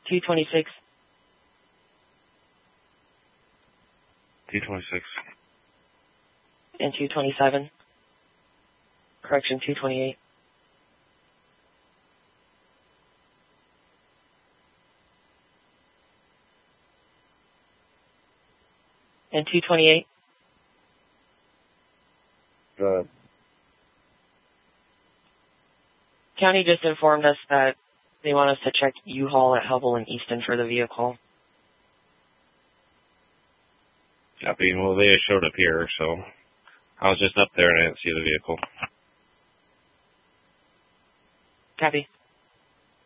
226. 226. And 227. Correction, 228. And 228. Go ahead. County just informed us that they want us to check U-Haul at Hubble and Easton for the vehicle. Copy. Well, they showed up here, so I was just up there and I didn't see the vehicle. Copy.